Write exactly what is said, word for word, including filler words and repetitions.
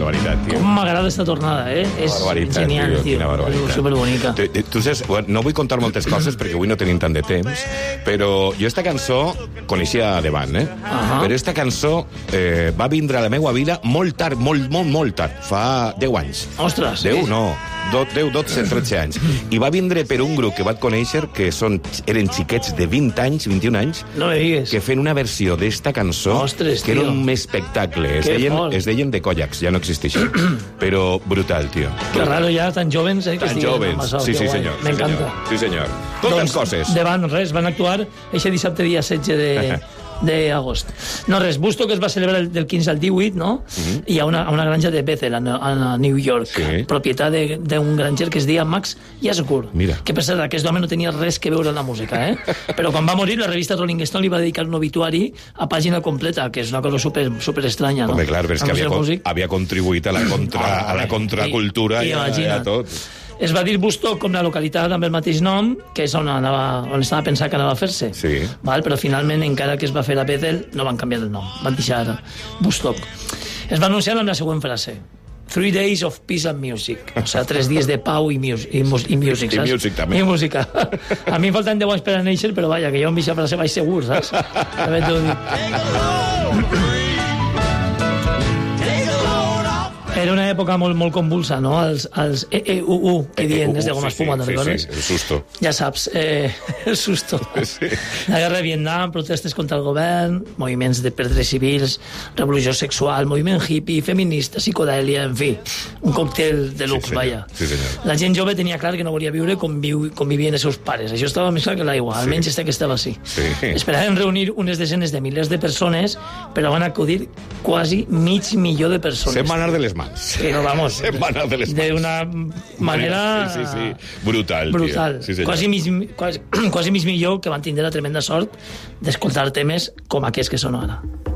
barbaritat, tio. Com m'agrada esta tornada, eh? És genial, tio. Quina barbaritat. Superbonica. Tu, tu saps, bueno, no vull contar moltes coses perquè avui no tenim tant de temps, però jo esta cançó coneixia de band, eh? Uh -huh. Però esta cançó eh, va vindre a la meva vida molt tard, molt, molt, molt tard. Fa deu anys. Ostres. deu, no. deu, dotze, tretze anys. I va vindre per un grup que vaig conèixer, que són, eren xiquets de vint anys, vint i un anys, no me digues, que feien una versió d'esta cançó. Ostres, que era tio. un espectacle. Es Que deien, fort. es deien de Koyaks, ja no existeixen. Però brutal, tio. Que raro ja, tan jóvens, eh? Que Tan estiguin jóvens. amb això, Sí, que sí, guai. senyor. M'encanta. Sí, senyor. Totes Doncs, coses. De van, res, van actuar eixe dissabte dia setze de... d'agost. No, res, Woodstock es va celebrar del quinze al divuit, no? Uh-huh. I a una, a una granja de Bethel, a, a New York, sí. Propietat d'un granger que es deia Max Yasgur. Mira. Que, per cert, aquest home no tenia res que veure amb la música, eh? Però quan va morir, la revista Rolling Stone li va dedicar un obituari a pàgina completa, que és una cosa super, super estranya, no? Home, clar, però és que havia, con, havia contribuït a la, contra, a la contracultura i, i, i a, a tot. Es va dir Woodstock com la localitat amb el mateix nom, que és on, anava, on estava pensat que anava a fer-se. Sí. Val? Però finalment, encara que es va fer a Bethel, no van canviar el nom, van deixar Woodstock. Es va anunciar amb la següent frase: Three days of peace and music. O sigui, tres dies de pau i, mus i, mus i music, saps? I music, també. I música. A mi em falten deu anys per a néixer, però vaja, que jo amb aquesta frase vaig segur, saps? També t'ho dic. Era una època molt, molt convulsa, no? Els, els E E U U, que diuen des de goma espuma, no recordes? Sí, sí, el susto. Ja saps, eh, el susto. Sí. La guerra de Vietnam, protestes contra el govern, moviments de perdres civils, revolució sexual, moviment hippie, feminista, psicodèlia, en fi, un còctel de luxe, sí, vaja. Sí, senyor. La gent jove tenia clar que no volia viure com, viu, com vivien els seus pares. Això estava més clar que l'aigua, sí. Almenys este que estava així. Sí. Esperaven reunir unes desenes de milers de persones, però van acudir quasi mig milió de persones. Se'n va anar de les mans. Pero vamos, Se'n va anar de les mans. de una manera... Sí, sí, sí. Brutal, brutal. tio. Sí, quasi, mig, quasi, quasi mig milió que van tindre la tremenda sort d'escoltar temes com aquests que són ara.